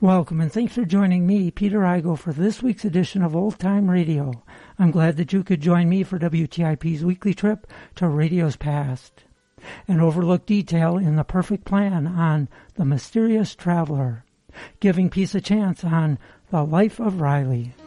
Welcome, and thanks for joining me, Peter Igo, for this week's edition of Old Time Radio. I'm glad that you could join me for WTIP's weekly trip to radio's past. An overlooked detail in The Perfect Plan on The Mysterious Traveler. Giving Peace a Chance on The Life of Riley.